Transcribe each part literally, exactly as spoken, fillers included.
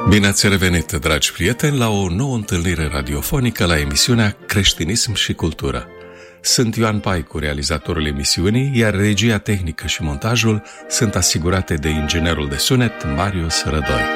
Bine ați revenit, dragi prieteni, la o nouă întâlnire radiofonică la emisiunea Creștinism și Cultură. Sunt Ioan Paicu, realizatorul emisiunii, iar regia tehnică și montajul sunt asigurate de inginerul de sunet Marius Rădoi.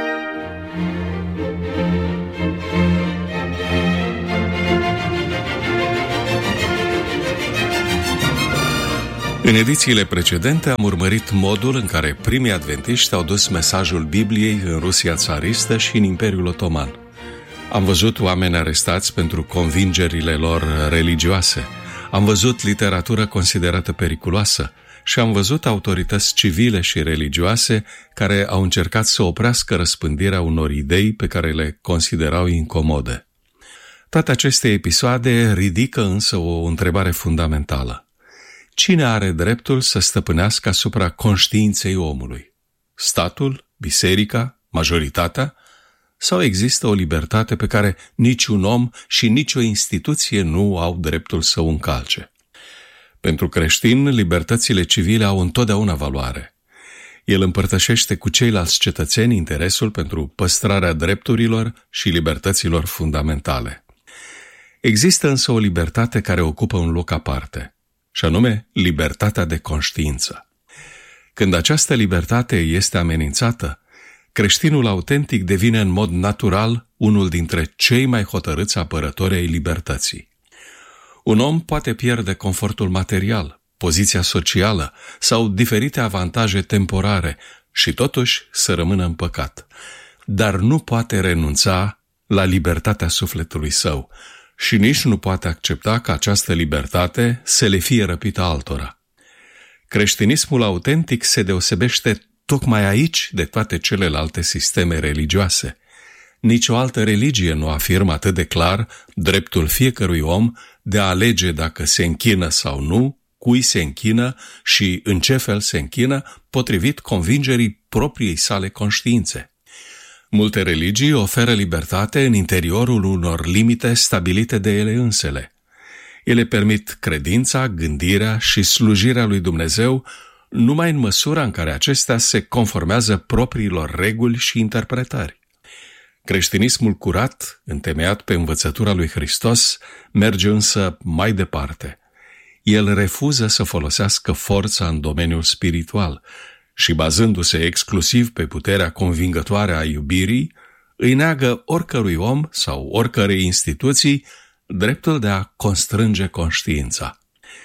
În edițiile precedente am urmărit modul în care primii adventiști au dus mesajul Bibliei în Rusia țaristă și în Imperiul Otoman. Am văzut oameni arestați pentru convingerile lor religioase, am văzut literatură considerată periculoasă și am văzut autorități civile și religioase care au încercat să oprească răspândirea unor idei pe care le considerau incomode. Toate aceste episoade ridică însă o întrebare fundamentală. Cine are dreptul să stăpânească asupra conștiinței omului? Statul? Biserica? Majoritatea? Sau există o libertate pe care niciun om și nicio instituție nu au dreptul să o încalce? Pentru creștin, libertățile civile au întotdeauna valoare. El împărtășește cu ceilalți cetățeni interesul pentru păstrarea drepturilor și libertăților fundamentale. Există însă o libertate care ocupă un loc aparte, și anume libertatea de conștiință. Când această libertate este amenințată, creștinul autentic devine în mod natural unul dintre cei mai hotărâți apărători ai libertății. Un om poate pierde confortul material, poziția socială sau diferite avantaje temporare și totuși să rămână în păcat, dar nu poate renunța la libertatea sufletului său și nici nu poate accepta că această libertate să le fie răpită altora. Creștinismul autentic se deosebește tocmai aici de toate celelalte sisteme religioase. Nici o altă religie nu afirmă atât de clar dreptul fiecărui om de a alege dacă se închină sau nu, cui se închină și în ce fel se închină, potrivit convingerii propriei sale conștiințe. Multe religii oferă libertate în interiorul unor limite stabilite de ele însele. Ele permit credința, gândirea și slujirea lui Dumnezeu numai în măsura în care acestea se conformează propriilor reguli și interpretări. Creștinismul curat, întemeiat pe învățătura lui Hristos, merge însă mai departe. El refuză să folosească forța în domeniul spiritual și, bazându-se exclusiv pe puterea convingătoare a iubirii, îi neagă oricărui om sau oricărei instituții dreptul de a constrânge conștiința.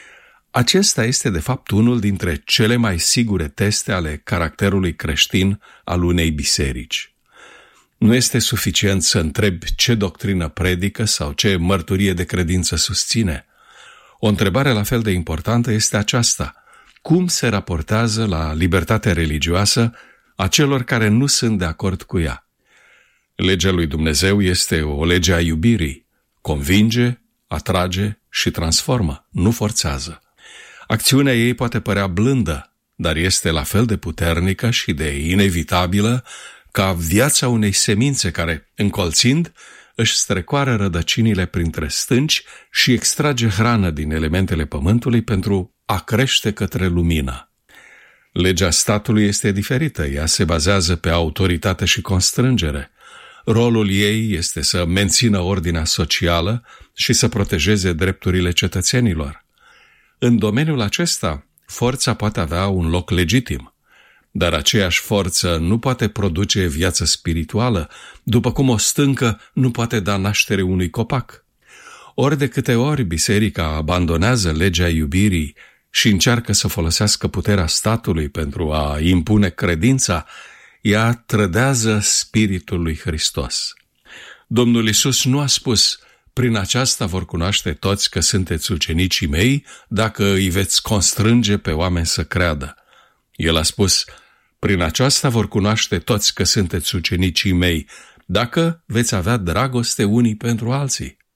Acesta este, de fapt, unul dintre cele mai sigure teste ale caracterului creștin al unei biserici. Nu este suficient să întrebi ce doctrină predică sau ce mărturie de credință susține. O întrebare la fel de importantă este aceasta: cum se raportează la libertatea religioasă a celor care nu sunt de acord cu ea? Legea lui Dumnezeu este o lege a iubirii. Convinge, atrage și transformă, nu forțează. Acțiunea ei poate părea blândă, dar este la fel de puternică și de inevitabilă ca viața unei semințe care, încolțind, își strecoară rădăcinile printre stânci și extrage hrană din elementele pământului pentru a crește către lumină. Legea statului este diferită, ea se bazează pe autoritate și constrângere. Rolul ei este să mențină ordinea socială și să protejeze drepturile cetățenilor. În domeniul acesta, forța poate avea un loc legitim, dar aceeași forță nu poate produce viață spirituală, după cum o stâncă nu poate da naștere unui copac. Ori de câte ori biserica abandonează legea iubirii și încearcă să folosească puterea statului pentru a impune credința, ea trădează spiritul lui Hristos. Domnul Iisus nu a spus: prin aceasta vor cunoaște toți că sunteți ucenicii mei, dacă îi veți constrânge pe oameni să creadă. El a spus: prin aceasta vor cunoaște toți că sunteți ucenicii mei, dacă veți avea dragoste unii pentru alții.